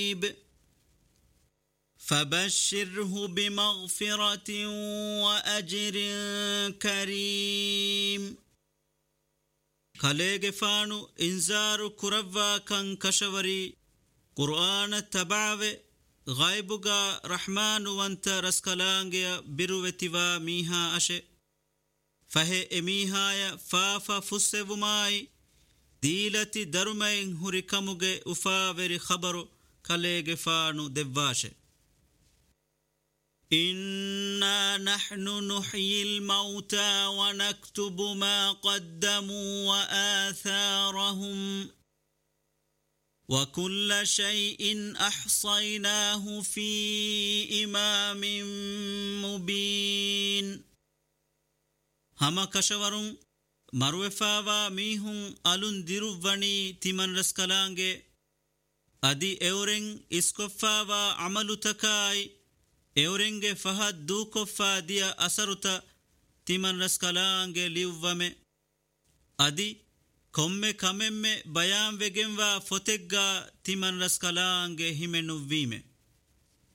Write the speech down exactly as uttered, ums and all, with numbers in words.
فبشره بمغفرة وأجر كريم كاليغ فانو انذار كروا كان كشوري قرآن تبعوه غيبوغا رحمن وانت رسكالانجيا بروتيوا ميها أشي فهي اميهايا فافا فسوماي ديلتي درمين هريكموغي افاوري خبرو كاليغ فانو دباشي إنا نحن نحيي الموتى ونكتب ما قدموا وآثارهم وكل شيء أحصيناه في إمام مبين هما كشورون مروفاوا ميهون ألون ديروفاني تيمن رسكالانجي أدي اورين اسكوفاوا عملو تكاي اورنگه فهد دوكو فاديا أسرتا تيمن رسكالانگه ليووامه أدي كومه كممه بيان وگنوا فتگا تيمن رسكالانگه همنو ويمه